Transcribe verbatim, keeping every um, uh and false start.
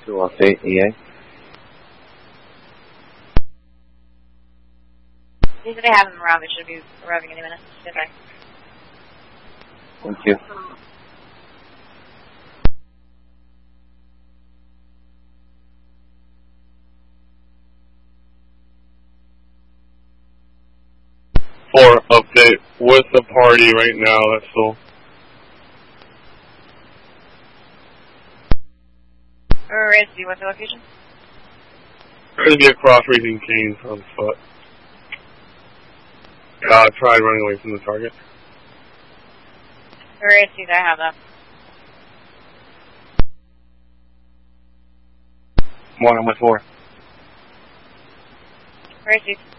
two off eight, E A. These they have them around. They should be arriving any minute. Okay. Thank you. Four update with the party right now. That's all. Where is he? What's the location? There's gonna be a cross raising canes on foot. Uh, try running away from the target. Where is he? I have that. Morning with four. Where is he?